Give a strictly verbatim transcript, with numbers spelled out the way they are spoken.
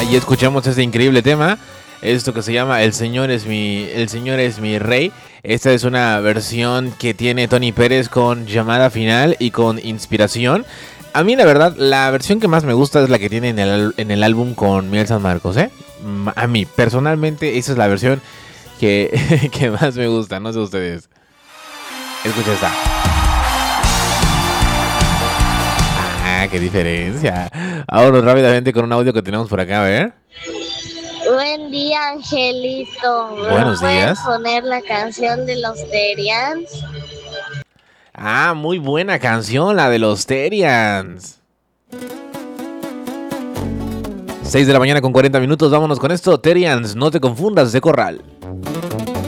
y escuchamos este increíble tema. Esto que se llama El Señor es mi, El Señor es mi Rey. Esta es una versión que tiene Tony Pérez con Llamada Final y con Inspiración. A mí la verdad, la versión que más me gusta es la que tiene en el, en el álbum con Miel San Marcos, ¿eh? A mí, personalmente, esa es la versión que, que más me gusta, no sé ustedes. Escucha esta. Ah, qué diferencia. Ahora rápidamente con un audio que tenemos por acá, a ver. Buen día, Angelito. Buenos días. ¿Puedes poner la canción de los Terians? Ah, muy buena canción, la de los Terians. seis de la mañana con cuarenta minutos, vámonos con esto. Terians, no te confundas de corral.